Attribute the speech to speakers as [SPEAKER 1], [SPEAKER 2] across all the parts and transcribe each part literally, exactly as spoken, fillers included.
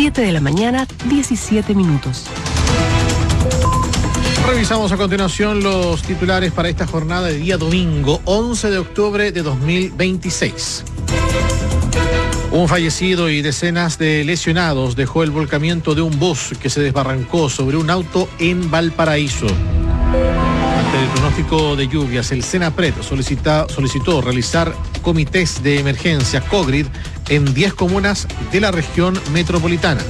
[SPEAKER 1] siete de la mañana, diecisiete minutos.
[SPEAKER 2] Revisamos a continuación los titulares para esta jornada de día domingo, once de octubre de dos mil veintiséis. Un fallecido y decenas de lesionados dejó el volcamiento de un bus que se desbarrancó sobre un auto en Valparaíso. Ante el pronóstico de lluvias, el Senapred solicita, solicitó realizar comités de emergencia COVID en diez comunas de la región metropolitana.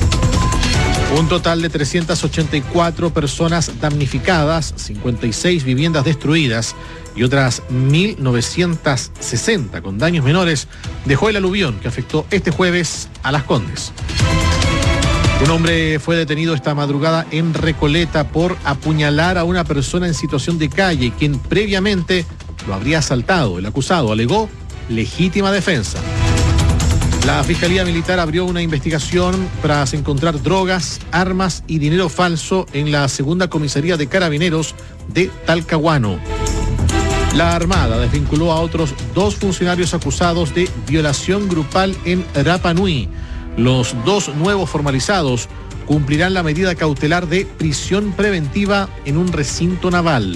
[SPEAKER 2] Un total de trescientas ochenta y cuatro personas damnificadas, cincuenta y seis viviendas destruidas y otras mil novecientas sesenta con daños menores dejó el aluvión que afectó este jueves a Las Condes. Un hombre fue detenido esta madrugada en Recoleta por apuñalar a una persona en situación de calle, quien previamente lo habría asaltado. El acusado alegó legítima defensa. La Fiscalía Militar abrió una investigación tras encontrar drogas, armas y dinero falso en la segunda comisaría de Carabineros de Talcahuano. La Armada desvinculó a otros dos funcionarios acusados de violación grupal en Rapa Nui. Los dos nuevos formalizados cumplirán la medida cautelar de prisión preventiva en un recinto naval.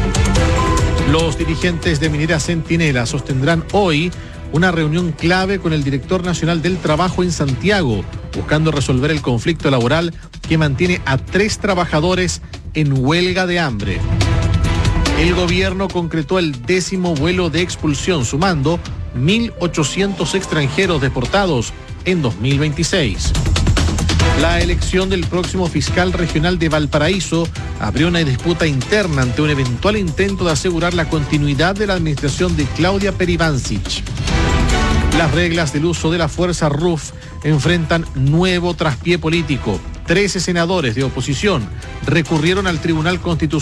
[SPEAKER 2] Los dirigentes de Minera Centinela sostendrán hoy una reunión clave con el director nacional del trabajo en Santiago, buscando resolver el conflicto laboral que mantiene a tres trabajadores en huelga de hambre. El gobierno concretó el décimo vuelo de expulsión, sumando mil ochocientos extranjeros deportados en dos mil veintiséis. La elección del próximo fiscal regional de Valparaíso abrió una disputa interna ante un eventual intento de asegurar la continuidad de la administración de Claudia Peribancic. Las reglas del uso de la fuerza R U F enfrentan nuevo traspié político. Trece senadores de oposición recurrieron al Tribunal Constitucional